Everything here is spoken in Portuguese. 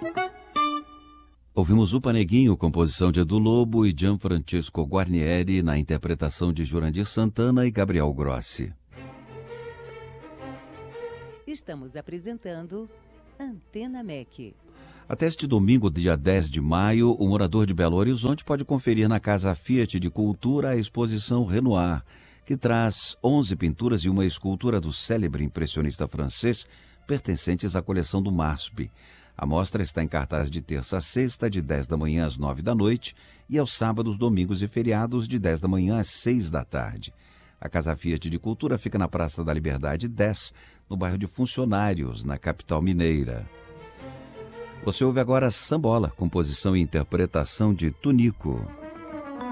Ouvimos o Paneguinho, composição de Edu Lobo e Gianfrancesco Guarnieri, na interpretação de Jurandir Santana e Gabriel Grossi. Estamos apresentando Antena MEC. Até este domingo, dia 10 de maio, o morador de Belo Horizonte pode conferir na Casa Fiat de Cultura a exposição Renoir, que traz 11 pinturas e uma escultura do célebre impressionista francês, pertencentes à coleção do MASP. A mostra está em cartaz de terça a sexta, de 10 da manhã às 9 da noite, e aos sábados, domingos e feriados, de 10 da manhã às 6 da tarde. A Casa Fiat de Cultura fica na Praça da Liberdade 10, no bairro de Funcionários, na capital mineira. Você ouve agora Sambola, composição e interpretação de Tunico.